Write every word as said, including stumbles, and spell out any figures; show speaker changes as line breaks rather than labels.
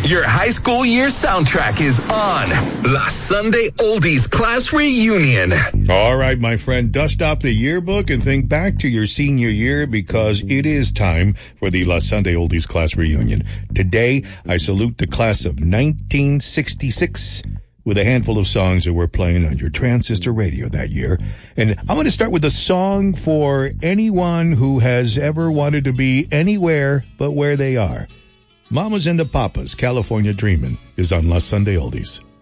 Your high school year soundtrack is on. La Sunday Oldies Class Reunion.
All right, my friend, dust off the yearbook and think back to your senior year because it is time for the La Sunday Oldies Class Reunion. Today, I salute the class of nineteen sixty-six with a handful of songs that were playing on your transistor radio that year. And I'm going to start with a song for anyone who has ever wanted to be anywhere but where they are. Mamas and the Papas, California Dreamin' is on La Sunday Oldies.